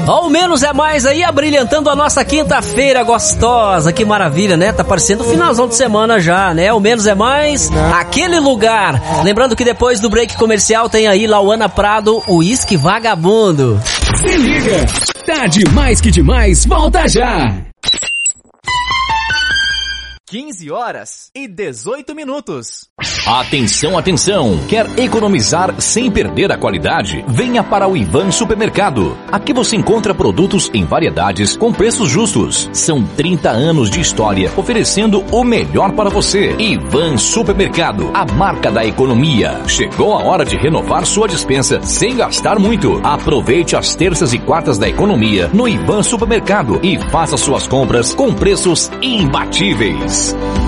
Ó, o Menos é Mais aí, abrilhantando a nossa quinta-feira gostosa. Que maravilha, né? Tá parecendo o finalzão de semana já, né? O Menos é Mais, aquele lugar. Lembrando que depois do break comercial tem aí Lauana Prado, o Uísque Vagabundo. Se liga, tá demais que demais, volta já! 15h18. Atenção, atenção! Quer economizar sem perder a qualidade? Venha para o Ivan Supermercado. Aqui você encontra produtos em variedades com preços justos. São 30 anos de história oferecendo o melhor para você. Ivan Supermercado, a marca da economia. Chegou a hora de renovar sua despensa sem gastar muito. Aproveite as terças e quartas da economia no Ivan Supermercado e faça suas compras com preços imbatíveis.